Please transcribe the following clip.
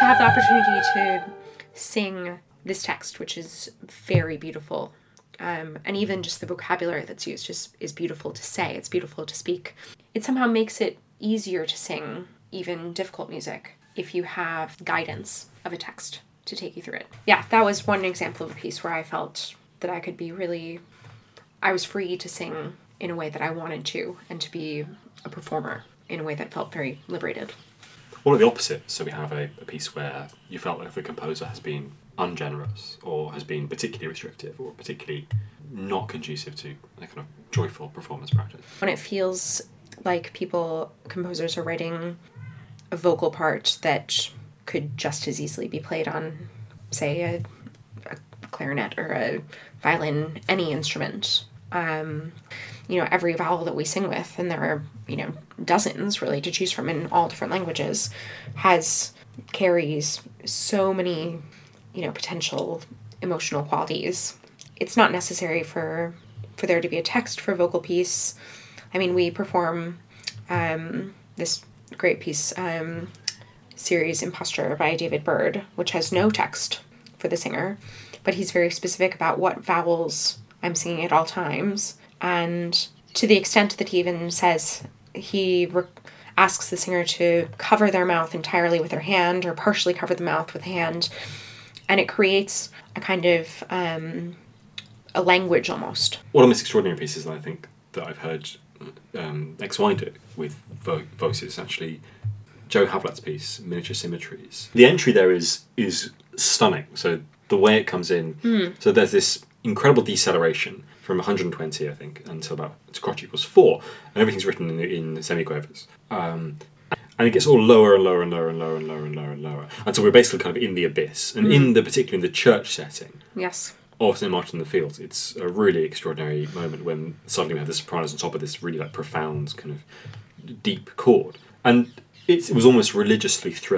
have the opportunity to sing this text, which is very beautiful, and even just the vocabulary that's used is beautiful to say. It's beautiful to speak. It somehow makes it easier to sing even difficult music if you have guidance of a text to take you through it. Yeah, that was one example of a piece where I felt that I was free to sing in a way that I wanted to, and to be a performer in a way that felt very liberated. What are the opposites? So we have a piece where you felt like the composer has been ungenerous, or has been particularly restrictive, or particularly not conducive to a kind of joyful performance practice. When it feels like composers are writing a vocal part that could just as easily be played on, say, a clarinet or a violin, any instrument. Every vowel that we sing with, and there are, dozens really to choose from in all different languages, carries so many, potential emotional qualities. It's not necessary for there to be a text for vocal piece. I mean, we perform this great piece, series Imposture by David Byrd, which has no text for the singer, but he's very specific about what vowels I'm singing at all times, and to the extent that he even says asks the singer to cover their mouth entirely with their hand, or partially cover the mouth with a hand, and it creates a kind of a language almost. One of the most extraordinary pieces that I think that I've heard XY do with voices, actually, Joe Havlett's piece, Miniature Symmetries. The entry there is stunning. So the way it comes in, so there's this incredible deceleration from 120, I think, until about crotch equals 4, and everything's written in semiquavers. And it gets all lower and lower and lower and lower and lower and lower and lower, until we're basically kind of in the abyss. And particularly in the church setting, yes, of St. Martin in the Fields, it's a really extraordinary moment when suddenly we have the sopranos on top of this really profound kind of deep chord. And it was almost religiously thrilled